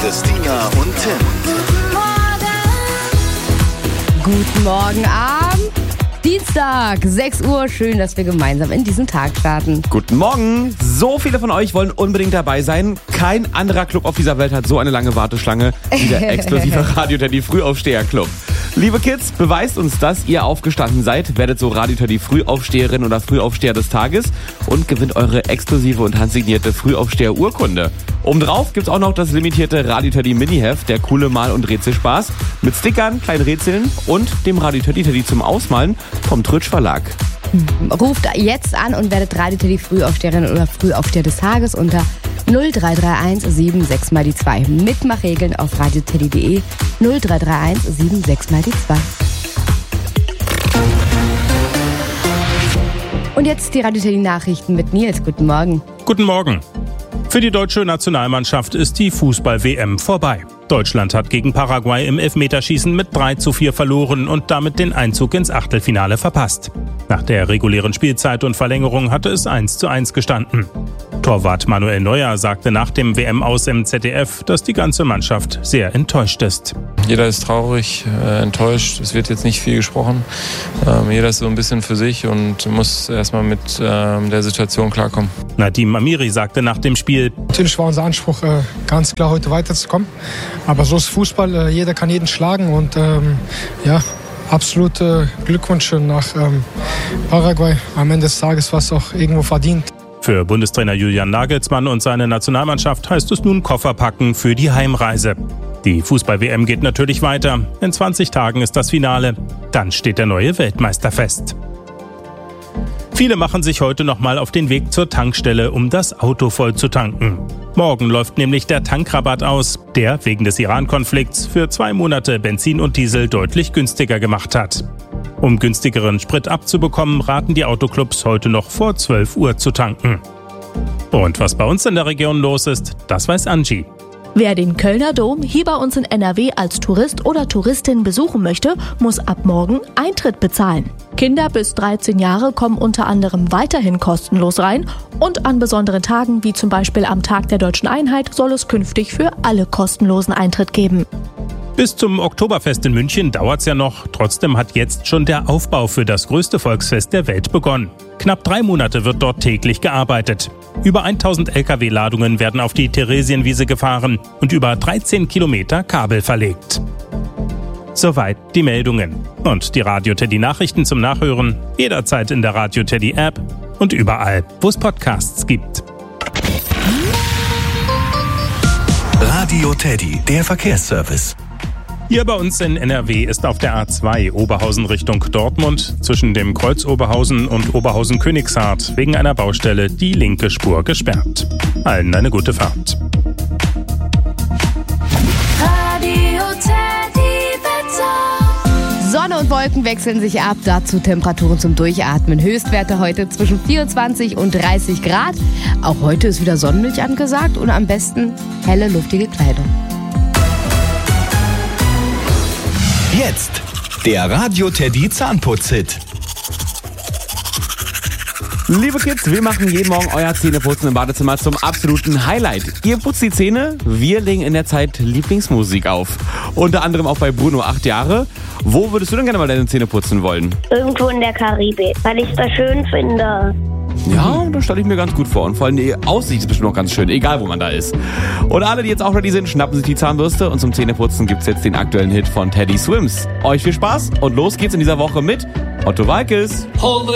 Christina und Tim. Guten Morgen, Abend. Dienstag, 6 Uhr. Schön, dass wir gemeinsam in diesen Tag starten. Guten Morgen. So viele von euch wollen unbedingt dabei sein. Kein anderer Club auf dieser Welt hat so eine lange Warteschlange wie der exklusive Radio Teddy Frühaufsteher Club. Liebe Kids, beweist uns, dass ihr aufgestanden seid, werdet so Radio Teddy Frühaufsteherin oder Frühaufsteher des Tages und gewinnt eure exklusive und handsignierte Frühaufsteher-Urkunde. Obendrauf gibt's auch noch das limitierte Radio Teddy Mini-Heft, der coole Mal- und Rätselspaß mit Stickern, kleinen Rätseln und dem Radio Teddy zum Ausmalen vom Trötsch Verlag. Ruft jetzt an und werdet Radio Teddy Frühaufsteherin oder Frühaufsteher des Tages unter 0331 76 mal die 2. Mitmachregeln auf radioteddy.de 0331 76 mal die 2. Und jetzt die Radio Teddy Nachrichten mit Nils. Guten Morgen. Guten Morgen. Für die deutsche Nationalmannschaft ist die Fußball-WM vorbei. Deutschland hat gegen Paraguay im Elfmeterschießen mit 3:4 verloren und damit den Einzug ins Achtelfinale verpasst. Nach der regulären Spielzeit und Verlängerung hatte es 1:1 gestanden. Torwart Manuel Neuer sagte nach dem WM-Aus im ZDF, dass die ganze Mannschaft sehr enttäuscht ist. Jeder ist traurig, enttäuscht. Es wird jetzt nicht viel gesprochen. Jeder ist so ein bisschen für sich und muss erstmal mit der Situation klarkommen. Nadim Amiri sagte nach dem Spiel: Natürlich war unser Anspruch, ganz klar heute weiterzukommen. Aber so ist Fußball, jeder kann jeden schlagen und absolute Glückwünsche nach Paraguay. Am Ende des Tages war es auch irgendwo verdient. Für Bundestrainer Julian Nagelsmann und seine Nationalmannschaft heißt es nun Koffer packen für die Heimreise. Die Fußball-WM geht natürlich weiter. In 20 Tagen ist das Finale. Dann steht der neue Weltmeister fest. Viele machen sich heute nochmal auf den Weg zur Tankstelle, um das Auto voll zu tanken. Morgen läuft nämlich der Tankrabatt aus, der wegen des Iran-Konflikts für 2 Monate Benzin und Diesel deutlich günstiger gemacht hat. Um günstigeren Sprit abzubekommen, raten die Autoclubs heute noch vor 12 Uhr zu tanken. Und was bei uns in der Region los ist, das weiß Angie. Wer den Kölner Dom hier bei uns in NRW als Tourist oder Touristin besuchen möchte, muss ab morgen Eintritt bezahlen. Kinder bis 13 Jahre kommen unter anderem weiterhin kostenlos rein und an besonderen Tagen, wie zum Beispiel am Tag der Deutschen Einheit, soll es künftig für alle kostenlosen Eintritt geben. Bis zum Oktoberfest in München dauert's ja noch. Trotzdem hat jetzt schon der Aufbau für das größte Volksfest der Welt begonnen. Knapp 3 Monate wird dort täglich gearbeitet. Über 1000 Lkw-Ladungen werden auf die Theresienwiese gefahren und über 13 Kilometer Kabel verlegt. Soweit die Meldungen. Und die Radio Teddy Nachrichten zum Nachhören jederzeit in der Radio Teddy App und überall, wo es Podcasts gibt. Radio Teddy, der Verkehrsservice. Hier bei uns in NRW ist auf der A2 Oberhausen Richtung Dortmund zwischen dem Kreuz Oberhausen und Oberhausen-Königshardt wegen einer Baustelle die linke Spur gesperrt. Allen eine gute Fahrt. Radio Teddy Wetter. Sonne und Wolken wechseln sich ab, dazu Temperaturen zum Durchatmen. Höchstwerte heute zwischen 24 und 30 Grad. Auch heute ist wieder Sonnenmilch angesagt und am besten helle, luftige Kleidung. Jetzt der Radio Teddy Zahnputz-Hit. Liebe Kids, wir machen jeden Morgen euer Zähneputzen im Badezimmer zum absoluten Highlight. Ihr putzt die Zähne, wir legen in der Zeit Lieblingsmusik auf. Unter anderem auch bei Bruno, 8 Jahre. Wo würdest du denn gerne mal deine Zähne putzen wollen? Irgendwo in der Karibik, weil ich es da schön finde. Ja, das stelle ich mir ganz gut vor. Und vor allem die Aussicht ist bestimmt noch ganz schön, egal wo man da ist. Und alle, die jetzt auch ready sind, schnappen sich die Zahnbürste. Und zum Zähneputzen gibt's jetzt den aktuellen Hit von Teddy Swims. Euch viel Spaß und los geht's in dieser Woche mit Otto Waalkes.